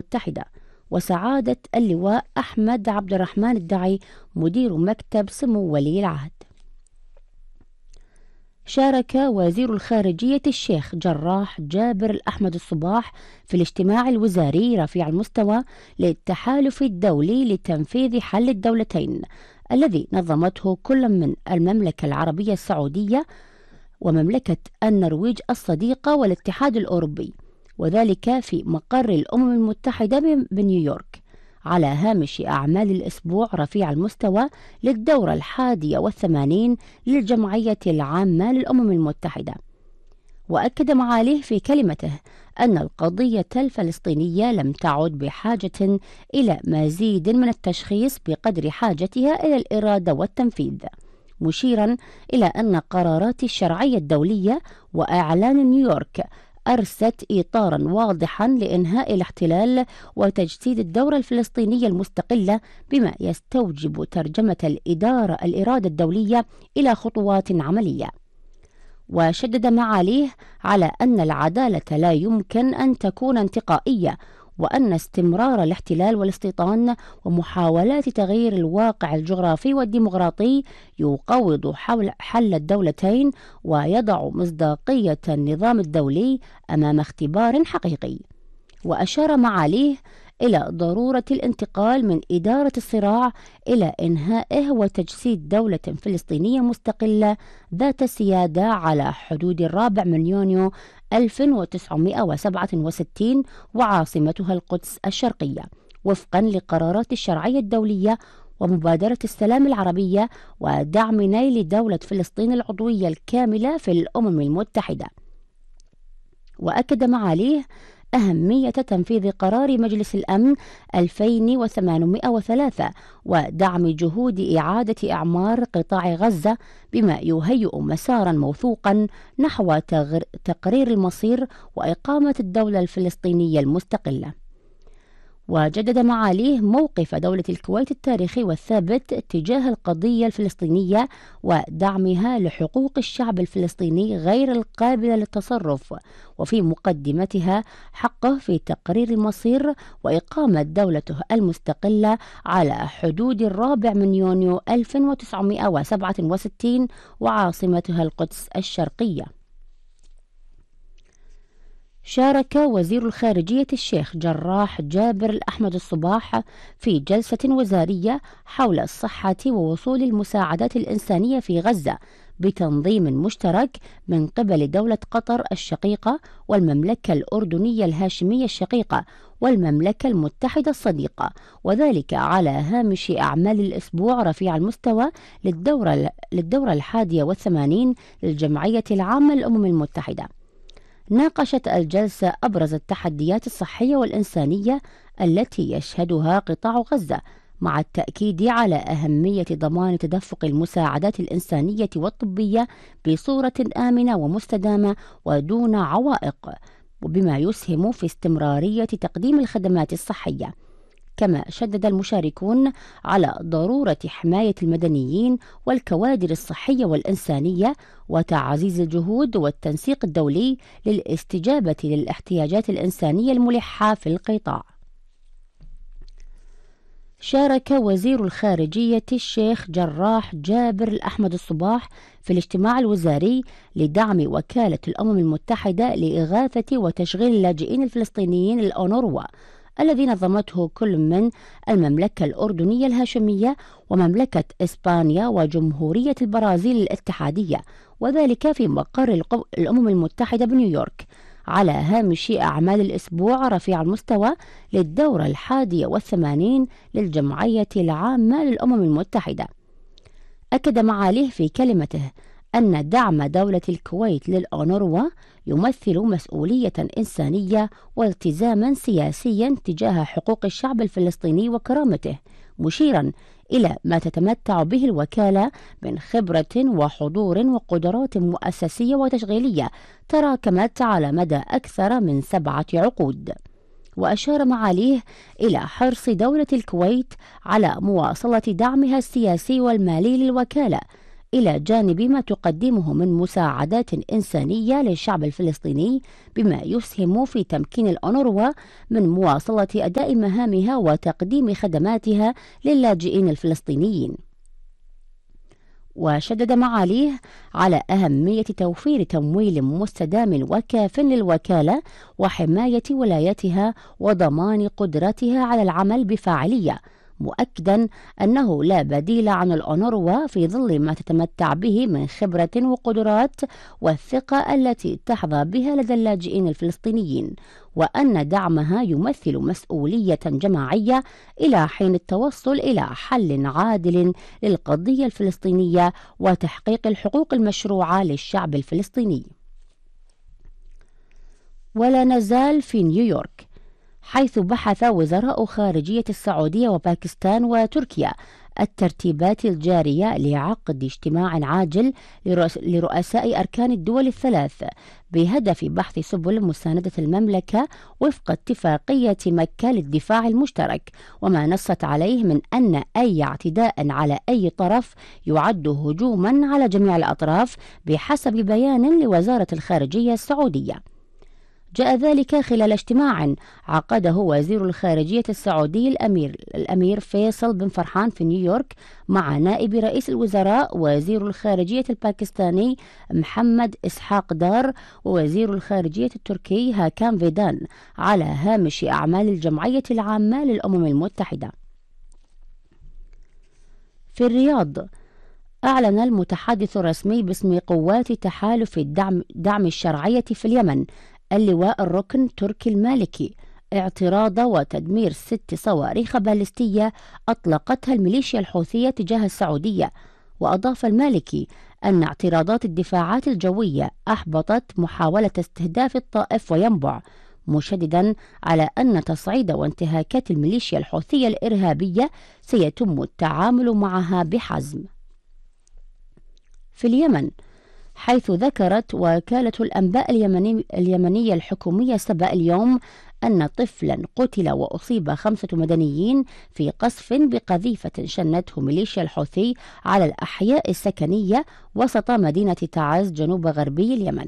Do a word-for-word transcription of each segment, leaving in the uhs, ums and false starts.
المتحدة، وسعادة اللواء أحمد عبد الرحمن الدعي مدير مكتب سمو ولي العهد. شارك وزير الخارجية الشيخ جراح جابر الأحمد الصباح في الاجتماع الوزاري رفيع المستوى للتحالف الدولي لتنفيذ حل الدولتين الذي نظمته كل من المملكة العربية السعودية ومملكة النرويج الصديقة والاتحاد الأوروبي، وذلك في مقر الأمم المتحدة بنيويورك، على هامش أعمال الأسبوع رفيع المستوى للدورة الحادية والثمانين للجمعية العامة للأمم المتحدة. وأكد معاليه في كلمته أن القضية الفلسطينية لم تعد بحاجة إلى مزيد من التشخيص بقدر حاجتها إلى الإرادة والتنفيذ، مشيرا إلى أن قرارات الشرعية الدولية وإعلان نيويورك أرست إطارا واضحا لإنهاء الاحتلال وتجسيد الدولة الفلسطينية المستقلة، بما يستوجب ترجمة الإدارة الإرادة الدولية إلى خطوات عملية. وشدد معاليه على أن العدالة لا يمكن أن تكون انتقائية، وأن استمرار الاحتلال والاستيطان ومحاولات تغيير الواقع الجغرافي والديمغراطي يقوض حول حل الدولتين ويضع مصداقية النظام الدولي أمام اختبار حقيقي. وأشار معاليه إلى ضرورة الانتقال من إدارة الصراع إلى إنهائه وتجسيد دولة فلسطينية مستقلة ذات سيادة على حدود الرابع من يونيو ألف وتسعمائة وسبعة وستين وعاصمتها القدس الشرقية، وفقا لقرارات الشرعية الدولية ومبادرة السلام العربية ودعم نيل دولة فلسطين العضوية الكاملة في الأمم المتحدة. وأكد معاليه أهمية تنفيذ قرار مجلس الأمن ألفين وثمانمائة وثلاثة ودعم جهود إعادة إعمار قطاع غزة، بما يهيئ مسارا موثوقا نحو تقرير المصير وإقامة الدولة الفلسطينية المستقلة. وجدد معاليه موقف دولة الكويت التاريخي والثابت تجاه القضية الفلسطينية ودعمها لحقوق الشعب الفلسطيني غير القابلة للتصرف، وفي مقدمتها حقه في تقرير المصير وإقامة دولته المستقلة على حدود الرابع من يونيو ألف وتسعمائة وسبعة وستين وعاصمتها القدس الشرقية. شارك وزير الخارجية الشيخ جراح جابر الأحمد الصباح في جلسة وزارية حول الصحة ووصول المساعدات الإنسانية في غزة بتنظيم مشترك من قبل دولة قطر الشقيقة والمملكة الأردنية الهاشمية الشقيقة والمملكة المتحدة الصديقة، وذلك على هامش أعمال الأسبوع رفيع المستوى للدورة, للدورة الحادية والثمانين للجمعية العامة للأمم المتحدة. ناقشت الجلسة أبرز التحديات الصحية والإنسانية التي يشهدها قطاع غزة، مع التأكيد على أهمية ضمان تدفق المساعدات الإنسانية والطبية بصورة آمنة ومستدامة ودون عوائق، وبما يسهم في استمرارية تقديم الخدمات الصحية. كما شدد المشاركون على ضرورة حماية المدنيين والكوادر الصحية والإنسانية وتعزيز الجهود والتنسيق الدولي للاستجابة للاحتياجات الإنسانية الملحة في القطاع. شارك وزير الخارجية الشيخ جراح جابر الأحمد الصباح في الاجتماع الوزاري لدعم وكالة الأمم المتحدة لإغاثة وتشغيل اللاجئين الفلسطينيين الأونروا الذي نظمته كل من المملكة الأردنية الهاشمية ومملكة إسبانيا وجمهورية البرازيل الاتحادية، وذلك في مقر الأمم المتحدة بنيويورك، على هامش أعمال الأسبوع رفيع المستوى للدورة الحادية والثمانين للجمعية العامة للأمم المتحدة. أكد معاليه في كلمته أن دعم دولة الكويت للأونروا يمثل مسؤولية إنسانية والتزاما سياسيا تجاه حقوق الشعب الفلسطيني وكرامته، مشيرا إلى ما تتمتع به الوكالة من خبرة وحضور وقدرات مؤسسية وتشغيلية تراكمت على مدى أكثر من سبعة عقود. وأشار معاليه إلى حرص دولة الكويت على مواصلة دعمها السياسي والمالي للوكالة، إلى جانب ما تقدمه من مساعدات إنسانية للشعب الفلسطيني، بما يسهم في تمكين الأونروا من مواصلة أداء مهامها وتقديم خدماتها للاجئين الفلسطينيين. وشدد معاليه على أهمية توفير تمويل مستدام وكاف للوكالة وحماية ولايتها وضمان قدرتها على العمل بفاعلية، مؤكدا أنه لا بديل عن الأونروا في ظل ما تتمتع به من خبرة وقدرات والثقة التي تحظى بها لدى اللاجئين الفلسطينيين، وأن دعمها يمثل مسؤولية جماعية إلى حين التوصل إلى حل عادل للقضية الفلسطينية وتحقيق الحقوق المشروعة للشعب الفلسطيني. ولا نزال في نيويورك، حيث بحث وزراء خارجية السعودية وباكستان وتركيا الترتيبات الجارية لعقد اجتماع عاجل لرؤساء أركان الدول الثلاث بهدف بحث سبل مساندة المملكة وفق اتفاقية مكة للدفاع المشترك، وما نصت عليه من أن أي اعتداء على أي طرف يعد هجوما على جميع الأطراف بحسب بيان لوزارة الخارجية السعودية. جاء ذلك خلال اجتماع عقده وزير الخارجية السعودي الأمير الأمير فيصل بن فرحان في نيويورك مع نائب رئيس الوزراء وزير الخارجية الباكستاني محمد إسحاق دار ووزير الخارجية التركي هاكان فيدان على هامش أعمال الجمعية العامة للأمم المتحدة. في الرياض، أعلن المتحدث الرسمي باسم قوات تحالف الدعم دعم الشرعية في اليمن اللواء الركن تركي المالكي اعتراض وتدمير ست صواريخ باليستية أطلقتها الميليشيا الحوثية تجاه السعودية. وأضاف المالكي أن اعتراضات الدفاعات الجوية أحبطت محاولة استهداف الطائف وينبع، مشددا على أن تصعيد وانتهاكات الميليشيا الحوثية الإرهابية سيتم التعامل معها بحزم. في اليمن، حيث ذكرت وكالة الأنباء اليمني اليمنية الحكومية سبأ اليوم أن طفلا قتل وأصيب خمسة مدنيين في قصف بقذيفة شنته ميليشيا الحوثي على الأحياء السكنية وسط مدينة تعز جنوب غربي اليمن.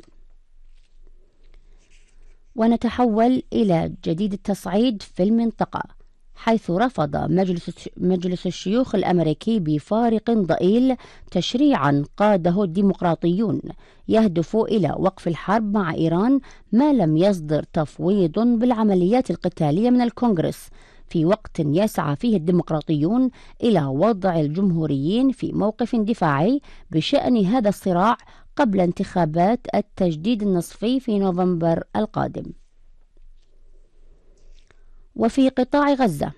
ونتحول إلى جديد التصعيد في المنطقة، حيث رفض مجلس مجلس الشيوخ الأمريكي بفارق ضئيل تشريعا قاده الديمقراطيون يهدف إلى وقف الحرب مع إيران ما لم يصدر تفويض بالعمليات القتالية من الكونغرس، في وقت يسعى فيه الديمقراطيون إلى وضع الجمهوريين في موقف دفاعي بشأن هذا الصراع قبل انتخابات التجديد النصفي في نوفمبر القادم. وفي قطاع غزة،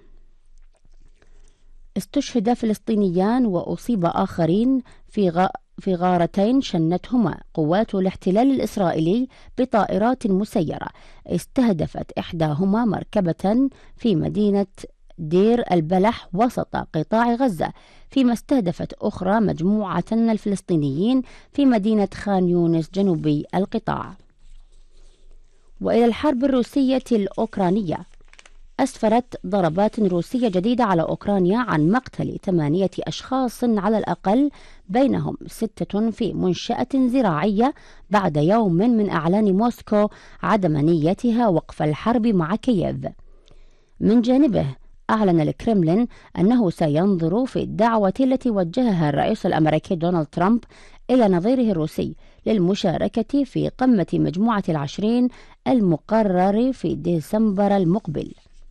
استشهد فلسطينيان وأصيب آخرين في غ... في غارتين شنتهما قوات الاحتلال الإسرائيلي بطائرات مسيرة، استهدفت إحداهما مركبة في مدينة دير البلح وسط قطاع غزة، فيما استهدفت أخرى مجموعة من الفلسطينيين في مدينة خان يونس جنوبي القطاع. وإلى الحرب الروسية الأوكرانية، أسفرت ضربات روسية جديدة على أوكرانيا عن مقتل ثمانية أشخاص على الأقل، بينهم ستة في منشأة زراعية، بعد يوم من إعلان موسكو عدم نيتها وقف الحرب مع كييف. من جانبه، أعلن الكرملين أنه سينظر في الدعوة التي وجهها الرئيس الأمريكي دونالد ترامب إلى نظيره الروسي للمشاركة في قمة مجموعة العشرين المقرر في ديسمبر المقبل.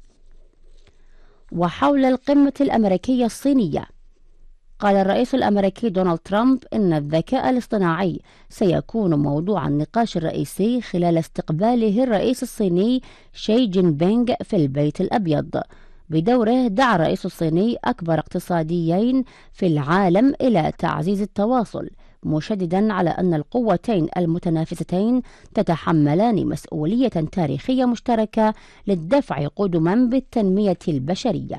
وحول القمة الأمريكية الصينية، قال الرئيس الأمريكي دونالد ترامب إن الذكاء الاصطناعي سيكون موضوع النقاش الرئيسي خلال استقباله الرئيس الصيني شي جين بينغ في البيت الأبيض. بدوره، دعا الرئيس الصيني أكبر اقتصاديين في العالم إلى تعزيز التواصل، مشددا على أن القوتين المتنافستين تتحملان مسؤولية تاريخية مشتركة للدفع قدما بالتنمية البشرية.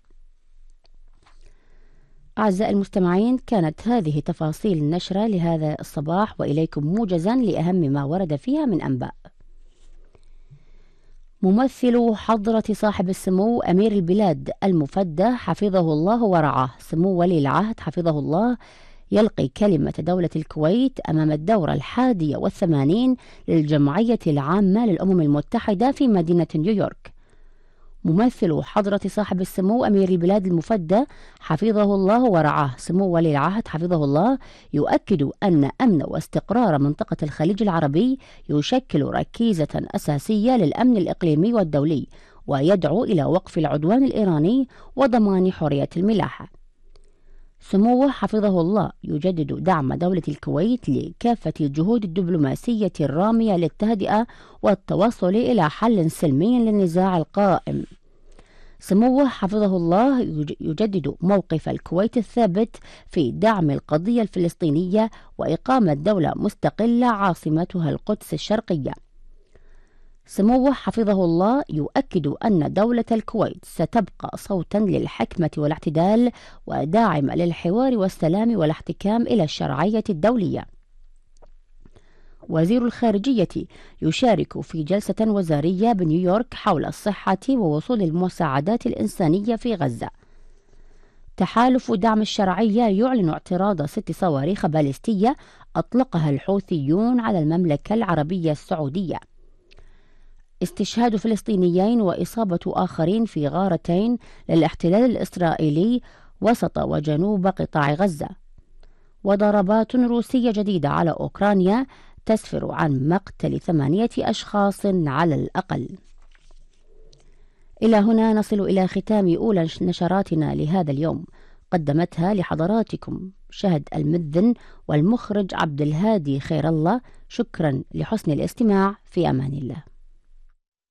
أعزائي المستمعين، كانت هذه تفاصيل النشرة لهذا الصباح، وإليكم موجزا لأهم ما ورد فيها من أنباء. ممثل حضرة صاحب السمو أمير البلاد المفدى حفظه الله ورعاه سمو ولي العهد حفظه الله يلقي كلمة دولة الكويت أمام الدورة الحادية والثمانين للجمعية العامة للأمم المتحدة في مدينة نيويورك. ممثل حضرة صاحب السمو أمير البلاد المفدى حفظه الله ورعاه سمو ولي العهد حفظه الله يؤكد أن أمن واستقرار منطقة الخليج العربي يشكل ركيزة أساسية للأمن الإقليمي والدولي، ويدعو إلى وقف العدوان الإيراني وضمان حرية الملاحة. سموه حفظه الله يجدد دعم دولة الكويت لكافة الجهود الدبلوماسية الرامية للتهدئة والتوصل إلى حل سلمي للنزاع القائم. سموه حفظه الله يجدد موقف الكويت الثابت في دعم القضية الفلسطينية وإقامة دولة مستقلة عاصمتها القدس الشرقية. سموه حفظه الله يؤكد أن دولة الكويت ستبقى صوتا للحكمة والاعتدال وداعم للحوار والسلام والاحتكام إلى الشرعية الدولية. وزير الخارجية يشارك في جلسة وزارية بنيويورك حول الصحة ووصول المساعدات الإنسانية في غزة. تحالف دعم الشرعية يعلن اعتراض ست صواريخ باليستية أطلقها الحوثيون على المملكة العربية السعودية. استشهاد فلسطينيين وإصابة آخرين في غارتين للاحتلال الإسرائيلي وسط وجنوب قطاع غزة. وضربات روسية جديدة على أوكرانيا تسفر عن مقتل ثمانية أشخاص على الأقل. إلى هنا نصل إلى ختام أولى نشراتنا لهذا اليوم، قدمتها لحضراتكم شهد المذن والمخرج عبد الهادي خير الله. شكرا لحسن الاستماع، في أمان الله.